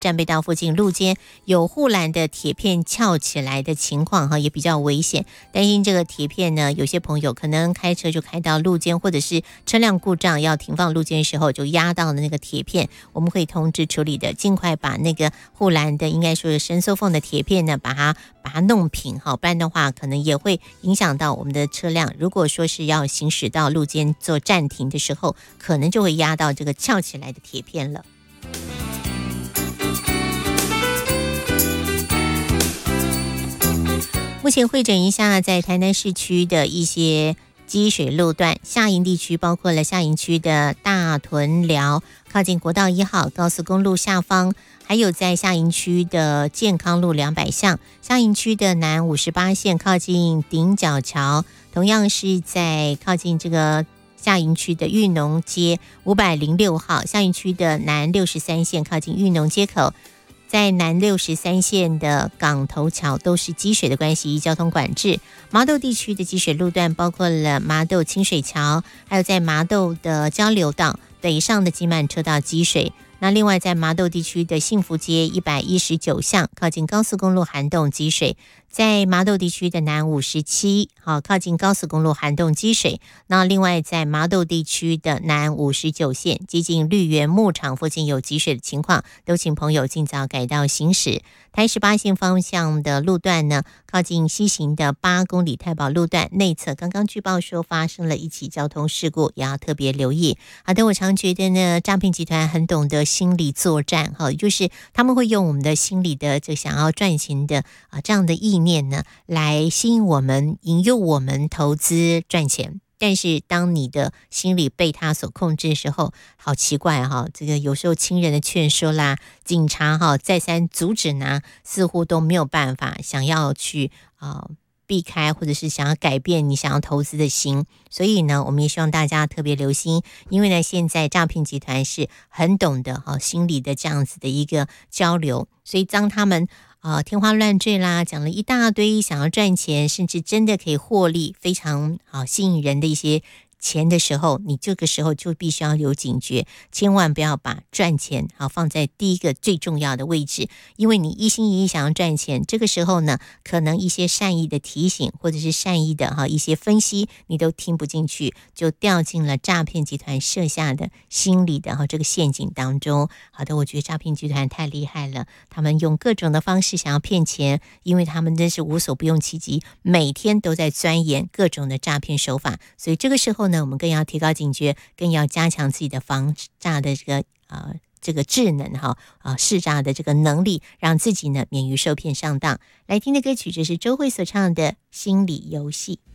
战备道附近路肩有护栏的铁片翘起来的情况哈，也比较危险。担心这个铁片呢，有些朋友可能开车就开到路肩，或者是车辆故障要停放路肩的时候，就压到了那个铁片。我们会通知处理的，尽快把那个护栏的应该说是伸缩缝的铁片呢，把它弄平哈，不然的话可能也会影响到我们的车辆。如果说是要行驶到路肩做暂停的时候，可能就会压到这个翘起来的铁片了。目前会诊一下在台南市区的一些积水路段，下营地区包括了下营区的大屯寮靠近国道1号高速公路下方，还有在下营区的健康路200巷，下营区的南58线靠近顶角桥，同样是在靠近这个下营区的裕农街506号，下营区的南63线靠近裕农街口，在南63线的港头桥都是积水的关系，交通管制。麻豆地区的积水路段包括了麻豆清水桥，还有在麻豆的交流道北上的集满车道积水。那另外在麻豆地区的幸福街119巷靠近高速公路涵洞积水，在麻豆地区的南57靠近高速公路涵洞积水。那另外在麻豆地区的南59线接近绿园牧场附近有积水的情况，都请朋友尽早改道行驶。台18线方向的路段呢，靠近西行的8公里太保路段内侧，刚刚据报说发生了一起交通事故，也要特别留意。好的，我常觉得呢，诈骗集团很懂得心理作战哈，就是他们会用我们的心理的这想要赚钱的这样的意念呢，来吸引我们、引诱我们投资赚钱。但是当你的心理被他所控制的时候，好奇怪哈，这个有时候亲人的劝说啦，警察再三阻止呢，似乎都没有办法想要去避开，或者是想要改变你想要投资的心。所以呢，我们也希望大家特别留心，因为呢，现在诈骗集团是很懂得心理的这样子的一个交流，所以当他们天花乱坠啦，讲了一大堆想要赚钱，甚至真的可以获利，非常吸引人的一些钱的时候，你这个时候就必须要有警觉，千万不要把赚钱放在第一个最重要的位置，因为你一心一意想要赚钱，这个时候呢，可能一些善意的提醒或者是善意的一些分析你都听不进去，就掉进了诈骗集团设下的心理的这个陷阱当中。好的，我觉得诈骗集团太厉害了，他们用各种的方式想要骗钱，因为他们真是无所不用其极，每天都在钻研各种的诈骗手法，所以这个时候呢，我们更要提高警觉，更要加强自己的防诈的这个智能识诈的这个能力，让自己呢免于受骗上当。来听的歌曲就是周蕙所唱的《心理游戏》。